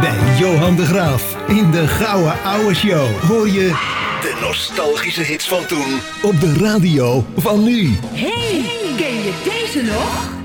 Bij Johan de Graaf in de Gouden Ouwe Show hoor je de nostalgische hits van toen op de radio van nu. Hey, ken je deze nog?